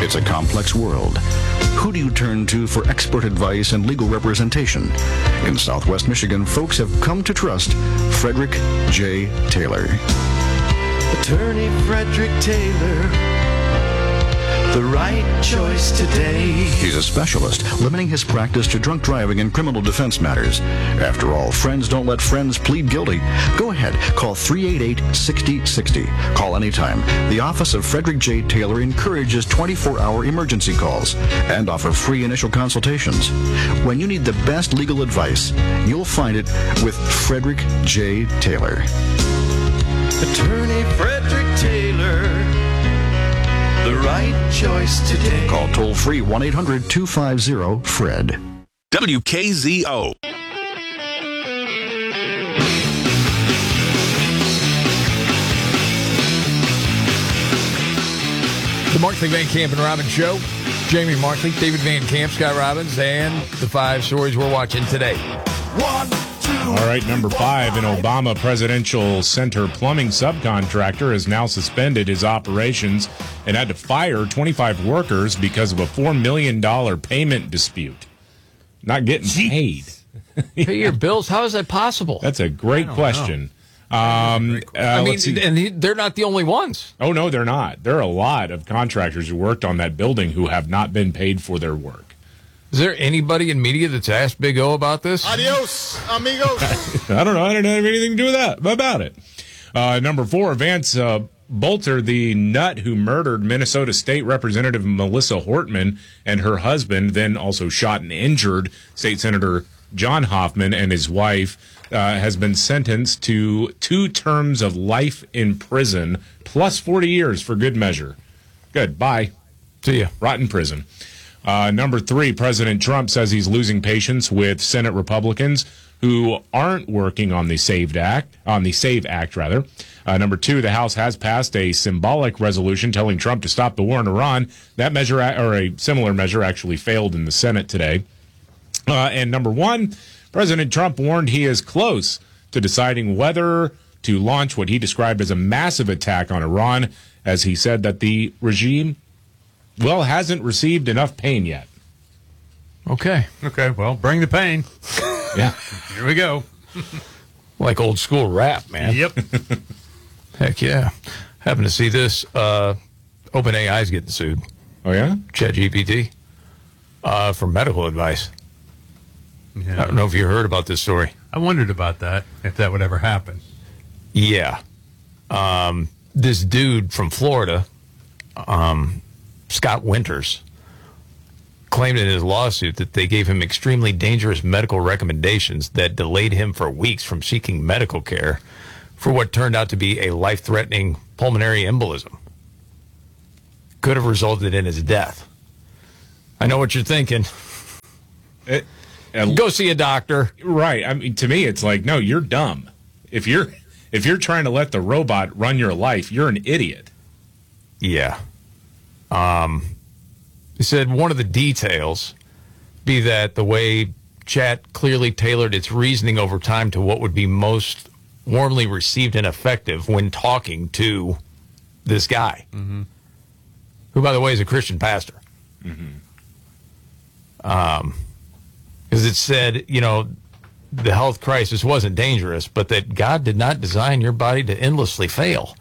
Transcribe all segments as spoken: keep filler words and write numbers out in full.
It's a complex world. Who do you turn to for expert advice and legal representation? In Southwest Michigan, folks have come to trust Frederick J. Taylor. Attorney Frederick Taylor, the right choice today. He's a specialist, limiting his practice to drunk driving and criminal defense matters. After all, friends don't let friends plead guilty. Go ahead, call three eight eight, six oh six oh. Call anytime. The Office of Frederick J. Taylor encourages twenty-four hour emergency calls and offer free initial consultations. When you need the best legal advice, you'll find it with Frederick J. Taylor. Attorney Frederick Taylor, the right choice today. Call toll-free one eight hundred, two five zero, F R E D. W K Z O. The Markley, Van Camp, and Robbins Show. Jamie Markley, David Van Camp, Scott Robbins, and the five stories we're watching today. One, two. All right, number five, an Obama Presidential Center plumbing subcontractor has now suspended his operations and had to fire twenty-five workers because of a four million dollars payment dispute. Not getting paid. Pay your bills? How is that possible? That's a great question. Um, uh, I mean, let's see. and he, they're not the only ones. Oh, no, they're not. There are a lot of contractors who worked on that building who have not been paid for their work. Is there anybody in media that's asked Big O about this? Adios, amigos. I don't know. I don't have anything to do with that about it. Uh, number four, Vance uh, Bolter, the nut who murdered Minnesota State Representative Melissa Hortman and her husband, then also shot and injured State Senator John Hoffman and his wife, uh, has been sentenced to two terms of life in prison plus forty years for good measure. Good. Bye. See ya. Rot in prison. Uh, number three, President Trump says he's losing patience with Senate Republicans who aren't working on the SAVE Act, on the SAVE Act, rather. Uh, number two, the House has passed a symbolic resolution telling Trump to stop the war in Iran. That measure, or a similar measure, actually failed in the Senate today. Uh, and number one, President Trump warned he is close to deciding whether to launch what he described as a massive attack on Iran, as he said that the regime, well, hasn't received enough pain yet. Okay. Okay, well, bring the pain. Yeah. Here we go. Like old school rap, man. Yep. Heck yeah. Happen to see this. Uh, OpenAI's getting sued. Oh, yeah? ChatGPT. Uh, for medical advice. Yeah. I don't know if you heard about this story. I wondered about that, if that would ever happen. Yeah. Um, this dude from Florida, um, Scott Winters, claimed in his lawsuit that they gave him extremely dangerous medical recommendations that delayed him for weeks from seeking medical care for what turned out to be a life-threatening pulmonary embolism. Could have resulted in his death. I know what you're thinking. It, uh, Go see a doctor. Right. I mean, to me, it's like, no, you're dumb. If you're if you're trying to let the robot run your life, you're an idiot. Yeah. Um, he said one of the details be that the way Chat clearly tailored its reasoning over time to what would be most warmly received and effective when talking to this guy, mm-hmm. who, by the way, is a Christian pastor. Mm-hmm. Um, because it said, you know, the health crisis wasn't dangerous, but that God did not design your body to endlessly fail.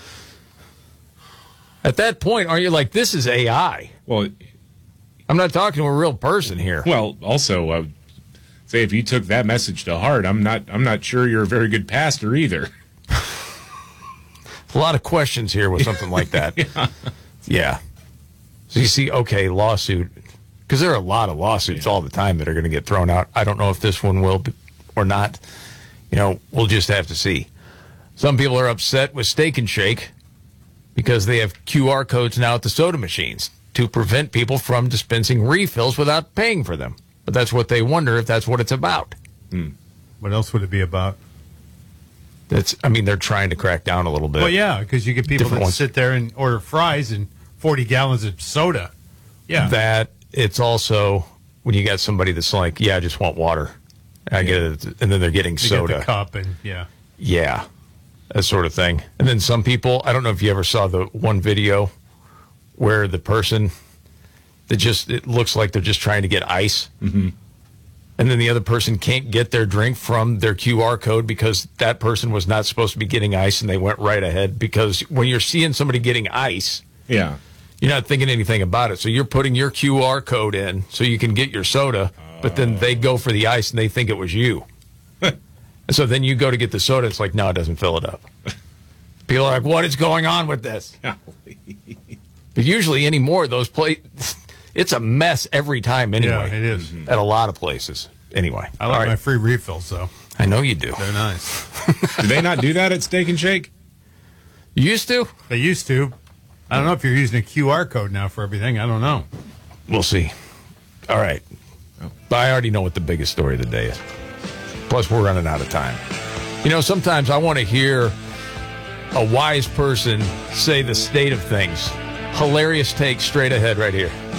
At that point, are you like, this is A I? Well, I'm not talking to a real person here. Well, also, uh, say if you took that message to heart, I'm not. I'm not sure you're a very good pastor either. A lot of questions here with something like that. yeah. yeah. So you see, okay, lawsuit, because there are a lot of lawsuits yeah. all the time that are going to get thrown out. I don't know if this one will be, or not. You know, we'll just have to see. Some people are upset with Steak and Shake because they have Q R codes now at the soda machines to prevent people from dispensing refills without paying for them. But that's what they wonder if that's what it's about. Hmm. What else would it be about? That's, I mean, they're trying to crack down a little bit. Well, yeah, because you get people Different that ones. sit there and order fries and forty gallons of soda. Yeah. That, it's also when you got somebody that's like, yeah, I just want water. I yeah. get it, and then they're getting they soda. Get the cup and, yeah. Yeah, that sort of thing. And then some people, I don't know if you ever saw the one video where the person that just, it looks like they're just trying to get ice. Mm-hmm. And then the other person can't get their drink from their Q R code because that person was not supposed to be getting ice and they went right ahead. Because when you're seeing somebody getting ice, Yeah. you're not thinking anything about it. So you're putting your Q R code in so you can get your soda, but then they go for the ice and they think it was you. And so then you go to get the soda. It's like, no, it doesn't fill it up. People are like, what is going on with this? But usually anymore, those places, it's a mess every time anyway. Yeah, it is. At a lot of places. Anyway. I like all right. my free refills, though. I know you do. They're nice. Do they not do that at Steak and Shake? You used to? They used to. I don't know if you're using a Q R code now for everything. I don't know. We'll see. All right. But I already know what the biggest story of the day is. Plus, we're running out of time. You know, sometimes I want to hear a wise person say the state of things. Hilarious take straight ahead right here.